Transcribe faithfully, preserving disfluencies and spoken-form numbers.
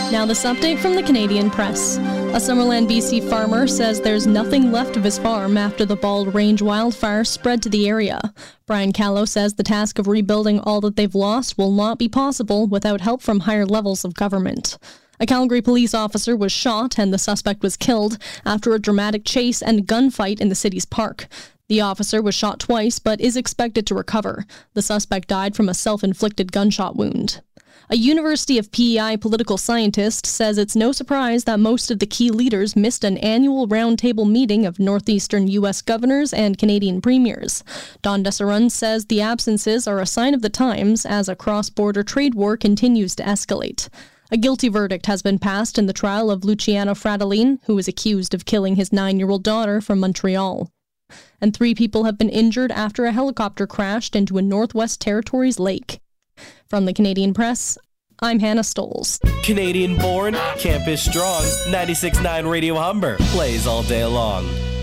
Now this update from the Canadian Press. A Summerland, B C farmer says there's nothing left of his farm after the Bald Range wildfire spread to the area. Brian Callow says the task of rebuilding all that they've lost will not be possible without help from higher levels of government. A Calgary police officer was shot and the suspect was killed after a dramatic chase and gunfight in the city's park. The officer was shot twice but is expected to recover. The suspect died from a self-inflicted gunshot wound. A University of P E I political scientist says it's no surprise that most of the key leaders missed an annual roundtable meeting of northeastern U S governors and Canadian premiers. Don Desarun says the absences are a sign of the times as a cross-border trade war continues to escalate. A guilty verdict has been passed in the trial of Luciano Fratellin, who is accused of killing his nine-year-old daughter from Montreal. And three people have been injured after a helicopter crashed into a Northwest Territories lake. From the Canadian Press, I'm Hannah Stoles. Canadian born, campus strong, ninety-six point nine Radio Humber plays all day long.